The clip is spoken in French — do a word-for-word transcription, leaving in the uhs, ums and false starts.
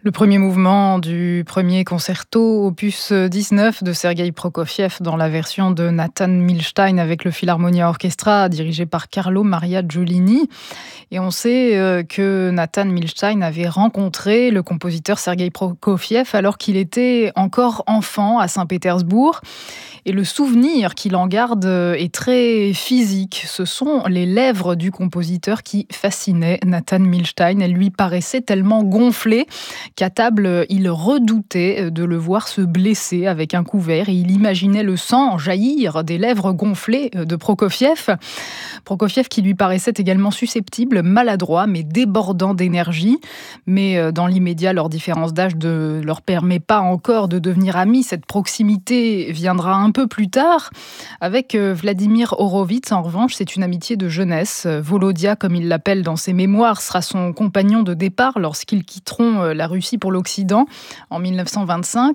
Le premier mouvement du premier concerto opus dix-neuf de Sergueï Prokofiev dans la version de Nathan Milstein avec le Philharmonia Orchestra dirigé par Carlo Maria Giulini. Et on sait euh, que Nathan Milstein avait rencontré le compositeur Sergueï Prokofiev alors qu'il était encore enfant à Saint-Pétersbourg. Et le souvenir qu'il en garde est très physique. Ce sont les lèvres du compositeur qui fascinaient Nathan Milstein. Elles lui paraissaient tellement gonflées qu'à table, il redoutait de le voir se blesser avec un couvert et il imaginait le sang jaillir des lèvres gonflées de Prokofiev. Prokofiev qui lui paraissait également susceptible, maladroit mais débordant d'énergie. Mais dans l'immédiat, leur différence d'âge ne leur permet pas encore de devenir amis. Cette proximité viendra un peu plus tard. Avec Vladimir Horowitz, en revanche, c'est une amitié de jeunesse. Volodia, comme il l'appelle dans ses mémoires, sera son compagnon de départ lorsqu'ils quitteront la Russie pour l'Occident en mille neuf cent vingt-cinq.